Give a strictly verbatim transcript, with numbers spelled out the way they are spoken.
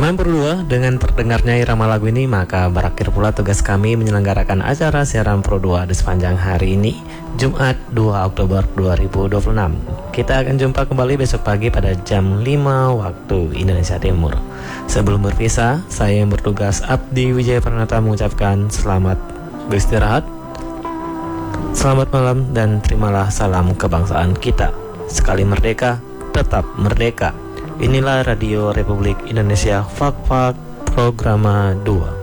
Teman berdua, dengan terdengarnya irama lagu ini, maka berakhir pula tugas kami menyelenggarakan acara siaran Pro dua di sepanjang hari ini, Jumat dua Oktober dua ribu dua puluh enam. Kita akan jumpa kembali besok pagi pada jam lima waktu Indonesia Timur. Sebelum berpisah, saya yang bertugas Abdi Wijaya Pranata mengucapkan selamat beristirahat, selamat malam, dan terimalah salam kebangsaan kita. Sekali merdeka, tetap merdeka. Inilah Radio Republik Indonesia, Fak Fak Programa dua.